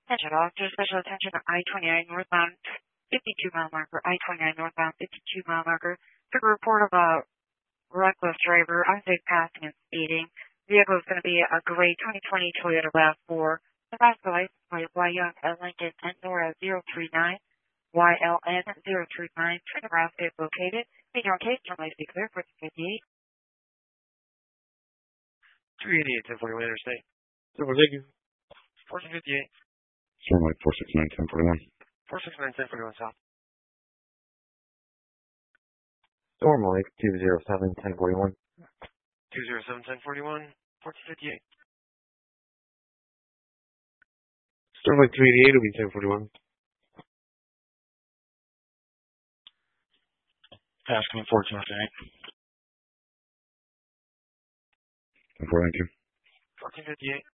Attention officers, special attention to I-29 northbound 52 mile marker, I-29 northbound 52 mile marker. Took a report of a reckless driver, unsafe passing and speeding. Vehicle is going to be a gray 2020 Toyota RAV4. Nebraska license plate YUN Lincoln Nora 039, YLN 039. Nebraska is located. In your case, normally be clear for 58. 388, 1041 Interstate. Super, thank you. 1458. Stormlight 469, 1041. 469, 1041 South. Stormlight 207, 1041. 207, 1041. 1458. Stormlight 388 will be 1041. Pass coming 1458. 1041, thank you. 1458.